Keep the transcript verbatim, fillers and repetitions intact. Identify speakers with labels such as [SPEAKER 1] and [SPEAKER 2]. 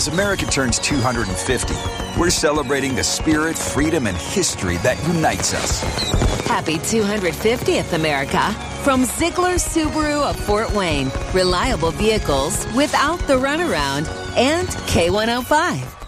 [SPEAKER 1] As America turns two hundred fifty, we're celebrating the spirit, freedom, and history that unites us.
[SPEAKER 2] Happy two hundred fiftieth, America. From Ziegler Subaru of Fort Wayne. Reliable vehicles without the runaround. And K one oh five.